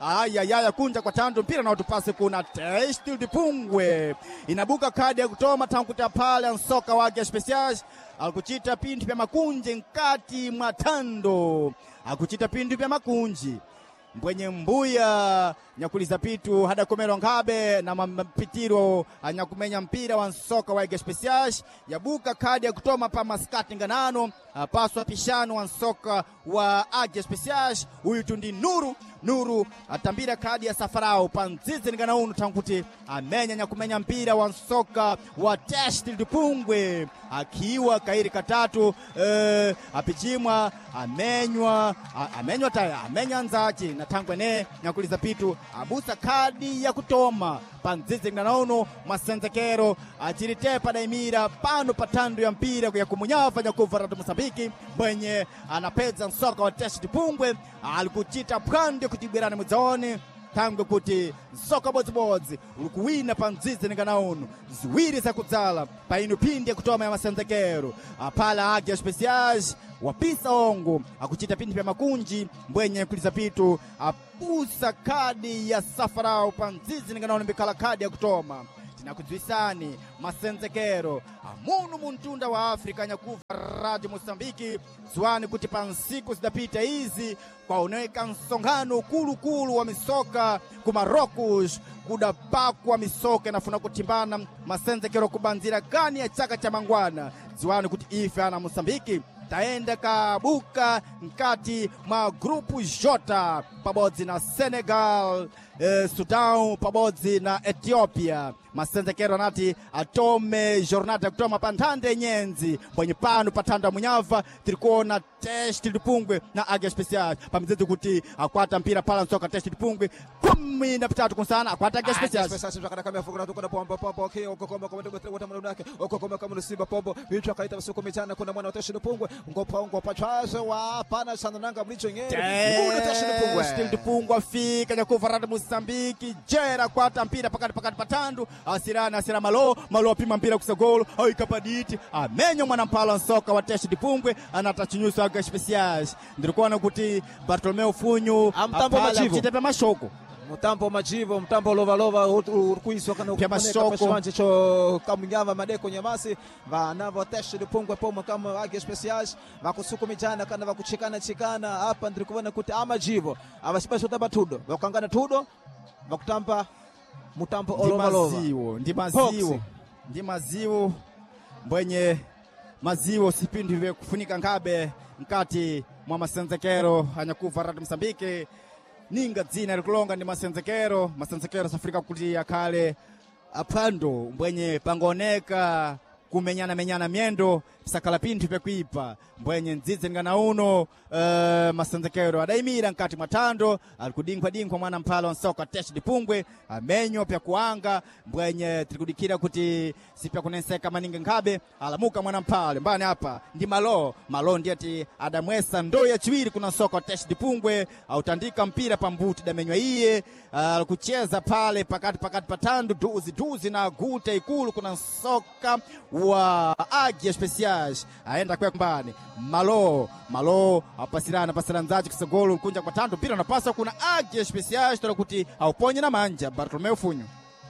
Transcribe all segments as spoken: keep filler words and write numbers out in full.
Aya yaya kunja kwa tando mpira na utupase kuna Testi Dipungwe. Inabuka kadi ya kutoma tanguta pale ansoka wake special. Alikuchita pindu pya makunje nkati mwatando. Alikuchita pindu pya makunji. Mbwenye mbuya nyakuliza pitu hada komero ngabe na mpitiro nyakumenya mpira wa nsoka wa special. Yabuka kadi ya kutoma pa maskati nganano. Paswa pishano wa nsoka wa age special. Huyu tundi Nuru Nuru atambira kadi ya safarao panzizi nganaunu tanguti amenya nyakumenya mpira wa nsoka wa Testi Dipungwe akiwa kairi katatu eh, apichimwa amenywa amenywa taya amenya nzachi na tangwene nyakuliza pitu abusa kadi ya kutoma panzizi nganaunu masenzekero achiritepa daimira pano patando ya mpira ya kumunyafa nyakuva ratu Mosambiki mwenye anapeza nsoka wa Testi Dipungwe alikuchita pwande kutibirana muzoni tangu kuti nsoka bozibozi ulikuwina panzizi nganaunu ziwiri za kudzala painu pindi ya kutoma ya masenzekero apala age special wapisa ongo akuchita pindi pya makunji mbwenye kuliza pitu apusa kadi ya safarao panzizi nganaunu mbikala kadi ya kutoma na kujuisani masenzekero amunu muntunda wa Afrika nyakuva Radio Mosambiki zwani kuti pansiku zidapita hizi kwa uneka nsongano kulu kulu wa misoka kumarokus kudapakwa misoka nafuna kutimbana masenzekero kubanzira gani ya chaka cha mangwana zwani kuti ife ana Mosambiki taenda kabuka nkati ma grupu Jota pabodzi na Senegal, eh, Sudan pabodzi na Ethiopia. Masenzekero nati atome jornada kutoma pantande nyenzi kwenye panu patanda munyava tilikuona Testi Dipungwe na age special pamizezi kuti akwata mpira pala nsoka Testi Dipungwe kumi na pitatu kunsana akwata age special special tukana kama fukura tukana pombo pombo okay okokoma kama ndogo wote mwana wake okokoma kama Lusimba pombo vitu akaita msuko michana kuna mwana wa Testi Dipungwe ngopa ngopa chazo wa pana sana nanga mlicho ngere kuna Testi Dipungwe Testi Dipungwe fika nyakuva Radio Mosambiki jera kwata mpira pakati pakati patandu asirana asira malo malo pima mpira kusagolo au ikapaditi amenyo mwana mpala nsoka wa Testi Dipungwe anatachinyusa age special ndilikuwa kuti Bartolomeo Funyu amtambo majivu chitepe mashoko mutambo majivu mtambo lova lova urkuiswa kana ukuneka pashwanje cho kamunyama madeko nyamasi va navo Testi Dipungwe pomo kama age special vakusukumijana kana vakuchikana chikana hapa ndilikuwa kuti amajivu avasipasho tabatudo vakangana tudo vakutampa mutambo olova lova ndi maziwo ndi maziwo mbwenye maziwo sipindi vye kufunika ngabe nkati mwa masenzekero anyakuva Radio Mosambiki ninga dzina likulonga ndi masenzekero masenzekero safrika kuti akale apando mbwenye pangoneka kumenyana menyana miendo sakala pintu pekuipa mbwenye nzize ngana uno uh, masenzekero adaimira nkati matando alikudingwa dingwa mwana mpalo nsoka Testi Dipungwe amenyo pya kuanga mbwenye tilikudikira kuti sipya kunenseka maninga ngabe alamuka mwana mpale mbani hapa ndi malo malo ndiati adamwesa ndo ya chiwiri kuna nsoka Testi Dipungwe autandika mpira pambuti damenywa iye alikucheza uh, pale pakati pakati patando duzi duzi na gute ikulu kuna nsoka wa age special aenda kwa mbani malo malo apasirana pasirana zachi kisagolo kunja kwa tando pira napasa kuna age special tolo kuti auponye na manja Bartolomeo Funyu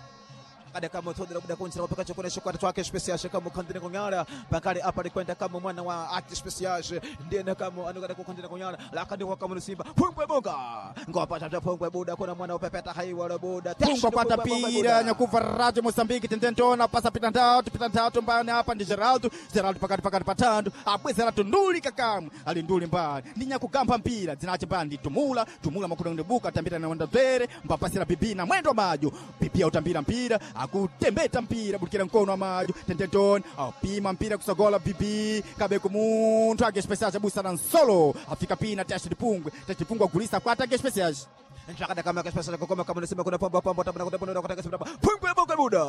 kada kama todo buda kunchira paka chokone shokwa twake special kama kandine konyala pakali apa likwenda kama mwana wa age special ndiye na kama anokada kukandine konyala la kadi kwa kama Lusimba Pungwe bonga ngopa tata Pungwe buda kuna mwana upepeta hai wala buda Pungwe kwata pira nyakuva Radio Mosambiki tendentona pasa pitandatu pitandatu mbani hapa ndi Geraldo Geraldo pakati pakati patando abwezera tunduli kakamu ali nduli mbani ndi nyakugamba mpira zinache bandi tumula tumula makudonde buka tambira na wanda bere mpapasira bibi na mwendo majo bibi utambira mpira akutembeta mpira bulikira mkono wa maju tententon apima mpira kusogola bibi kabe kumuntu age special chabusa na solo afika pina Testi Dipungwe Testi Dipungwe kulisa kwata age special nchakada kama age special kokoma kama Lusimba kuna pombo pombo tabana kuna pombo kuna Lusimba Pungwe bonga buda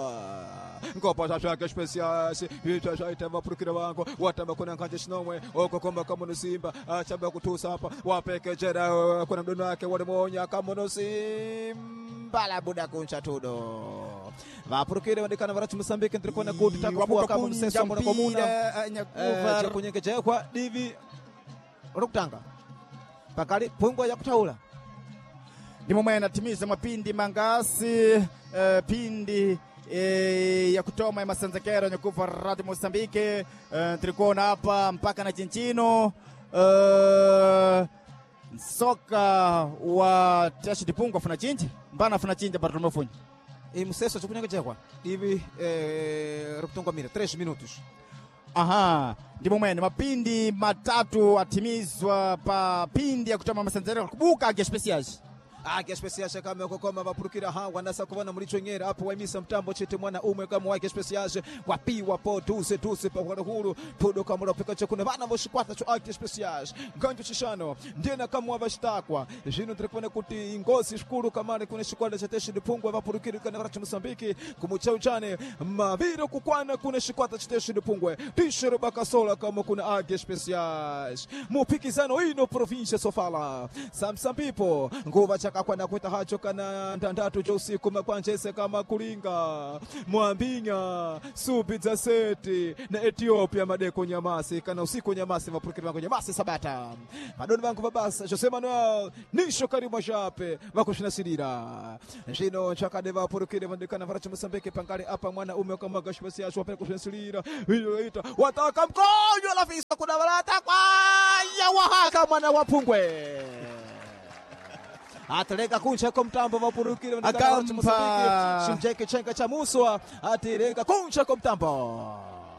ngopa tata age special ita shaita mapurukira wangu watamba kuna kanje shinomwe okokoma kama Lusimba achaba kutusa hapa wapeke jera kuna mdono wake wale monya kama Lusimba la buda kuncha tudo vapurukire vandikana varati Mosambiki ndikona kuti takuwa kama mseso mbona komuna nyakuva cha kunyengeje kwa divi rukutanga pakali Pungwe ya kutaula ndimo mwena timiza mapindi mangasi uh, pindi E, ya kutoma ya masanzakero nyakufa Radio Mosambike. Uh, tulikuona hapa mpaka na chinchino uh, soka wa Tashi Dipungu afuna chinji mbana afuna chinji para tumefunja e museso chukunyanga chekwa ivi eh rukutongwa mira três minutos. Aha, ndimo mwene mapindi matatu atimizwa pa pindi ya kutoma masanzakero kubuka ake specials ake especial kama kokoma vapurukira hangwa nasa kuvana mulichonyera hapo waimisa mtambo chete mwana umwe kama wake special wapiwa po tuse tuse pa huru tudo kama ropeka chakuna vana voshikwata cho ake special ganjo chishano ndiena kama wavashtakwa jino trepone kuti ingosi shukuru kama ni kuna shikwada cha Tashi Dipungu vapurukira kana Radio Mosambike kumuchau chane maviro kukwana kuna shikwata cha Tashi Dipungu tishero bakasola kama kuna ake special mupikizano ino provincia Sofala Samsam people nguva kakwana kuita hacho kana ndandatu cha usiku makwanjese kama kulinga mwambinya subidza seti na Ethiopia madeko nyamasi kana usiku nyamasi vapurukira vangu nyamasi sabata madoni vangu babasa Jose Manuel nisho karibu shape vakushina sirira jino chakade vapurukira vandikana Radio Mosambike pangale apa mwana ume kama gashwasi ya shwape kushina sirira ita wataka mkonyo la visa kuna walata kwa ya wahaka mwana wapungwe atereka kuncha kwa mtambo vapurukira akampa shimjeke chenga cha muswa atereka kuncha kwa mtambo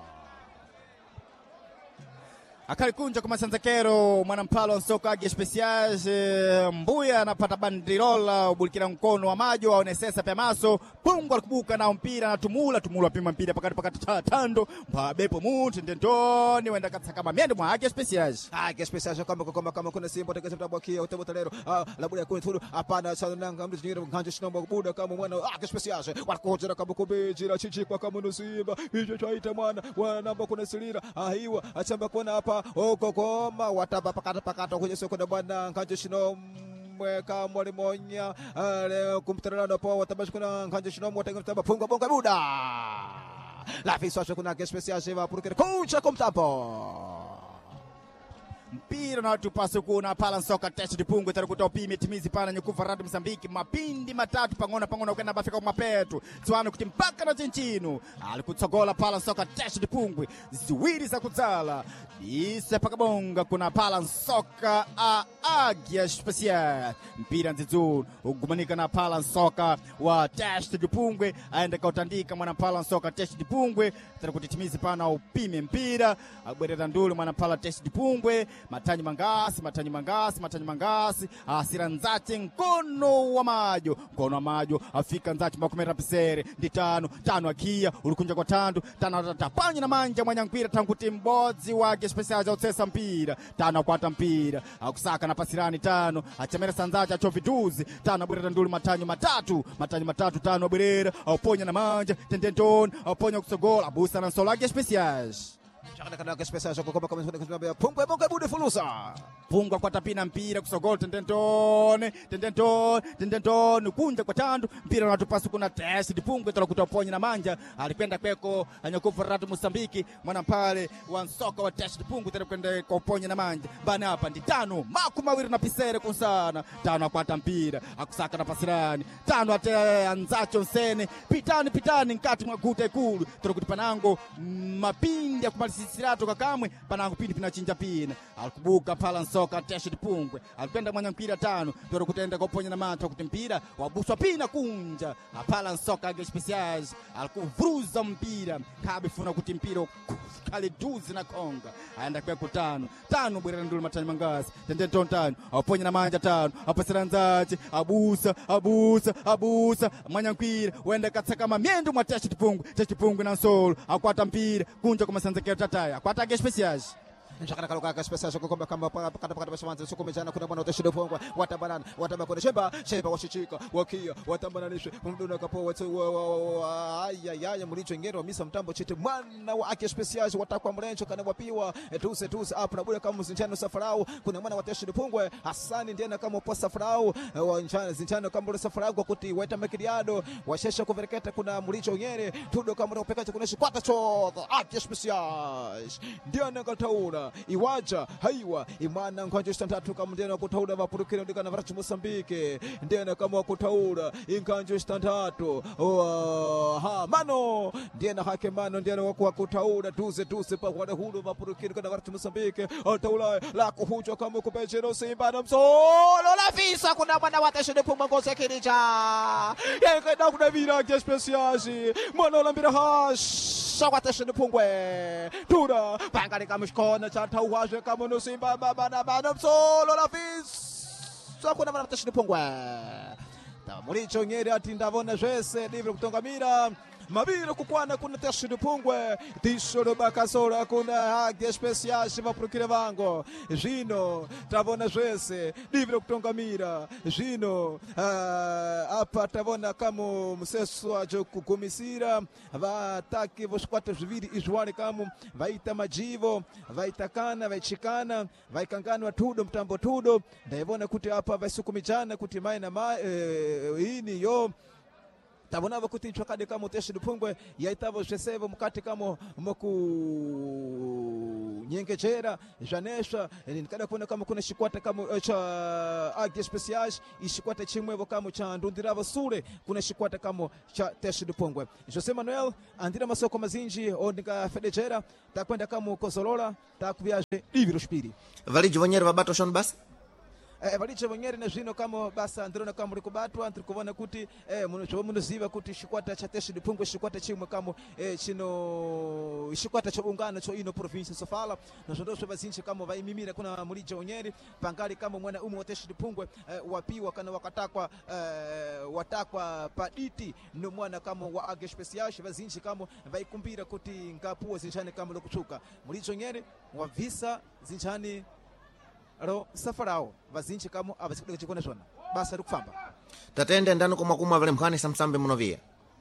akalikunja kwa masanzakero mwanampalo nsoka age special mbuya anapata bandirola ubulikira mkono wa majo aonesesa pemaso pungu alikubuka na mpira na tumula tumula pima mpira pakati pakati tando mbabepo mutu ndentoni wenda katsaka mamende mwa age special age special kama kama kama kuna simbo tegeza mtambo kia utemotelero labula ya kunthuru apana sananga mtu nyingine nganje shinomba kubuda kama mwana age special wakojera kama kubejira chichikwa kama nusimba hicho chaita mwana wanamba kuna silira ahiwa achamba kuona hapa oko koma wataba pakata pakata kwenye soko na bwana nganje shino mweka mwalimonya ale kumterana po watabashi kuna nganje shino mwatenga mtaba punga bonga buda la fiswa kuna age special seva purukira kuncha komtapo mpira na watu paso kuna pala nsoka Tashi Dipungu tarukuta upimi timizi pana nyukufa Radio Mosambike mapindi matatu pangona pangona ukenda bafika kumapetu tswano kuti mpaka na chinchino alikutsogola pala nsoka Tashi Dipungu ziwiri za kudzala ise pakabonga kuna pala nsoka a Agia Special mpira nzidzulu ugumanika na pala nsoka wa Tashi Dipungu aenda kautandika mwana pala nsoka Tashi Dipungu tarukuti timizi pana upimi mpira agwerera ndulu mwana pala Tashi Dipungu matanyi mangasi matanyi mangasi matanyi mangasi asira nzati nkono wa majo nkono wa majo afika nzati makumera pisere ndi tano tano akia ulikunja kwa tandu tano atatapanya na manja mwanya mpira tanguti mbodzi wake special za utsesa mpira tano akwata mpira akusaka na pasirani tano achamera sanzaji achoviduzi tano abwerera nduli matanyi matatu matanyi matatu tano abwerera auponya na manja tendenton auponya kusogola abusa na nsolage special chakana kana special kwa kama kama kuna pungwe bonga bude fulusa pungwa kwa tapina mpira kusogol tendentone tendentone tendentone kunja kwa tandu mpira unatupasa kuna Tashi Dipungu tutakutoponya na manja alikwenda kweko anyakufa Radio Mosambike mwana pale wa nsoka wa Tashi Dipungu tutakwenda kuponya na manja bana hapa ndi tano maku mawiri na pisere kunsana tano akwata mpira akusaka na pasirani tano ate anzacho nsene pitani pitani nkati mwakuta ikulu tutakuti panango mapindi ya kumalisisirato kakamwe panango pindi pinachinja pina alikubuka pala nsoka Tashi Dipungu alikwenda mwanya mpira tano toro kutenda kuponya na manta kuti mpira wabuswa pina kunja apala nsoka Age Special alikuvuruza mpira kabifuna kuti mpira kale duzi na konga aenda kwa kutano tano bwerera ndulu matani mangasi tendento tano aponya na manja tano apasira nzache abusa abusa abusa mwanya mpira wenda katsaka mamiendo mwa Tashi Dipungu Tashi Dipungu na nsolo akwata mpira kunja kwa masanzakero tataya akwata Age Special nchakana kaluka ka special kukomba kama pakata pakata bashamanza sukumejana kuna bwana Tashi Dipungu watabanana watabakona shemba shemba washichika wakia watambananishwe mduna kapo watu aya ya mlicho ngero misa mtambo chete mwana wa Age Special watakwa mrencho kana wapiwa tuse tuse hapo na bure kama mzinchano safarau kuna mwana wa Tashi Dipungu Hasani ndiye kama posa safarau wa nchana zinchano kama bure safarau kwa kuti weta mekiriado washesha kuvereketa kuna mlicho ngere tudo kama upeka kuna shikwata cho Age Special ndiye nakataura iwaja iwaja haiwa imwana nkwanje stantatu kamndena kutaula vapurukira ndikana varachi Mosambike ndena kama kutaula inkanje stantatu oh, ha mano ndena hake mano ndena wakuwa kutaula duze duze pa wale hulu vapurukira ndikana varachi Mosambike ataula la kuhujo kama kupechero simba na msolo la visa kuna mwana watashede puma ngoze kirija yekenda kuna vira kia speciasi mwana olambira hasha watashede pungwe tura pangari kama shkona chata uwaje kama no simba baba na bana msolo la visa kuna mwana watashede pungwe tamulicho nyeri ati ndavona zvese livre kutongamira maviro kukwana kuna teshide pungwe tishoro bakasora kuna hage speciasi vapurukire vango zvino tavona zvese livre kutongamira zvino uh, apa tavona kamo museso ajo kugumisira vataki voshikwata zviviri izvwani kamo vaita majivo vaita kana vaichikana vaikanganwa tudo mutambo tudo ndaivona kuti apa vaisukumijana kuti mai na mai uh, ini yo tabonava kuti chakade kamo teshide pungwe yaitavo zvesevo mukati kamo moku nyengejera janesha nikada kuona kama kuna shikwata kama cha agi speciais ishikwata chimwevo kama cha ndundirava sule kuna shikwata kama cha teshide pungwe Jose Manuel andira masoko mazinji ondika fedejera takwenda kama kozolola takuviaje liviro spiri valije vonyeri vabato shon basi eh valicho vonyeri na zvino kama basa ndirona kama likubatwa ndirikuvona kuti eh muno munoziva kuti shikwata cha teshide pungwe shikwata chimwe kama eh chino shikwata cha ungano cho ino province Sofala na zondoswe vazinji kama vaimimira kuna mulije onyeri pangali kama mwana umu wa teshide pungwe eh, wapiwa kana wakatakwa eh, watakwa paditi no mwana kama wa age speciais vazinji kama vaikumbira kuti ngapuwa zinjani kama lokuchuka mulije onyeri wa visa zinjani ro safarao vazinji kamo avasikudeka chikona shona basa rikufamba tatende ndano koma kumwa vale mkhani samsambe munovia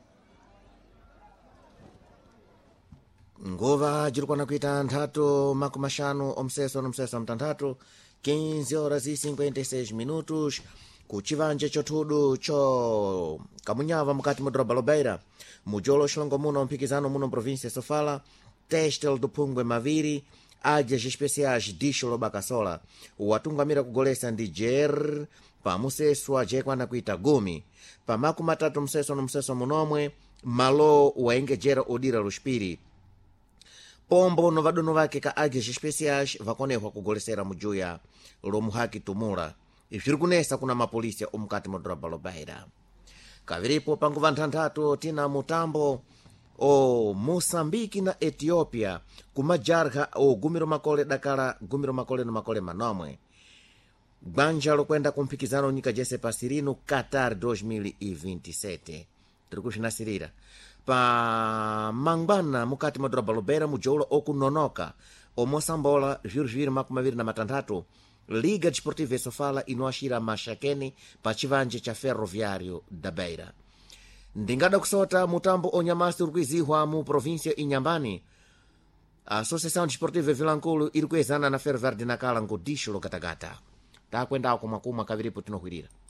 ngova jirukwana kuita nthato makumashanu omseso nomseso mtanthato quinze horas e cinquenta e seis minutos ku chivanje chotudu cho kamunyava mukati mudoroba lobeira mujolo xilongo muno mphikizano muno província Sofala Testel do Pungwe Maviri Águias Especiais Disho Lobakasola watungamira kugolesa ndi Jer pa museso ajekwana kuita gumi pa makumi matatu mseso no mseso munomwe malo waengejera odira luspiri pombo no vadono vake ka Águias Especiais vakonehwa kugolesera mujuya lomuhaki tumula iviri kunesa kuna mapolisia omukati modoroba lobaira kaviripo panguva nthanthatu tina mutambo o Moçambique na Etiópia kumajarha o gumiro makole dakala gumiro makole no makole manomwe gbanja lokwenda kumphikizano nyika jese pasirino Qatar dois mil e vinte e sete tirikushinasirira pa mangwana mukati madoroba lobeira mujolo okunonoka o Moçambola virviri makumaviri na matanthatu Liga Desportiva Sofala inoashira mashakeni pa chivanje cha ferroviário da Beira ndingada kusota mutambo onyamasi urikuizihwa mu província Inhambane a Associação Desportiva Vilankulu irikuezana na Ferroviário de Nakala ngodisho lokatagata takwendako makuma kaviripo tinohwirira